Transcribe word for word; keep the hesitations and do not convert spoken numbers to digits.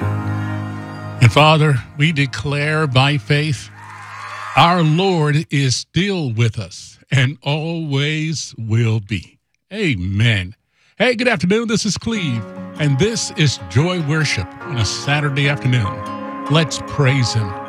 And Father, we declare by faith, our Lord is still with us and always will be. Amen. Hey, good afternoon. This is Cleve, and this is Joy Worship on a Saturday afternoon. Let's praise him.